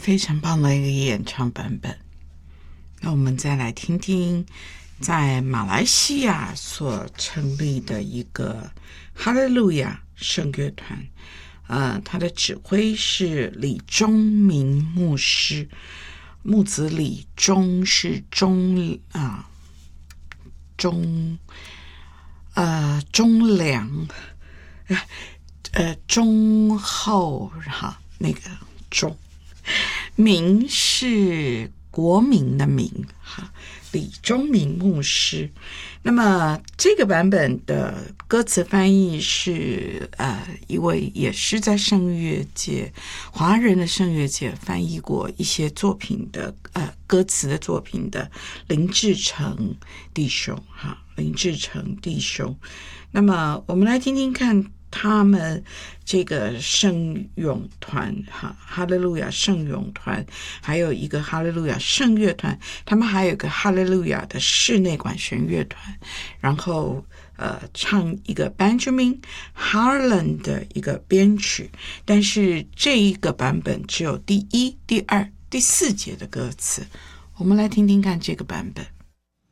非常棒的一个演唱版本。那我们再来听听在马来西亚所成立的一个哈利路亚圣乐团，他的指挥是李忠明牧师，木子李忠是忠良，忠厚哈，那个忠，明是国民的民哈，李忠明牧师。那么这个版本的歌词翻译是一位也是在圣乐界华人的圣乐界翻译过一些作品的歌词的作品的林志成弟兄哈，林志成弟兄。那么我们来听听看他们这个圣咏团哈利路亚圣咏团，还有一个哈利路亚圣乐团，他们还有一个哈利路亚的室内管弦乐团，然后唱一个 Benjamin Harlan 的一个编曲，但是这一个版本只有第1、第2、第4节的歌词。我们来听听看这个版本。